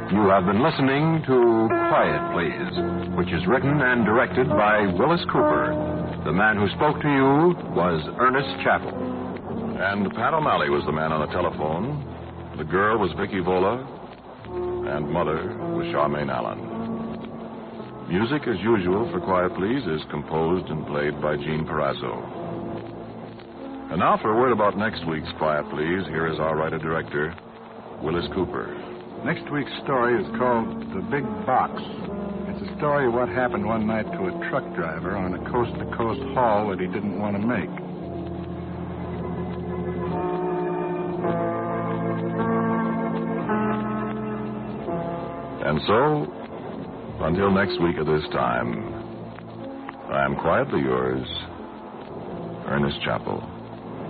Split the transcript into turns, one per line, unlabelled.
You have been listening to Quiet Please, which is written and directed by Willis Cooper. The man who spoke to you was Ernest Chappell.
And Pat O'Malley was the man on the telephone. The girl was Vicky Vola. And Mother was Charmaine Allen. Music, as usual, for Quiet Please is composed and played by Gene Perazzo. And now for a word about next week's Quiet Please, here is our writer-director, Willis Cooper.
Next week's story is called The Big Box. It's a story of what happened one night to a truck driver on a coast-to-coast haul that he didn't want to make.
And so, until next week at this time, I am quietly yours, Ernest Chappell.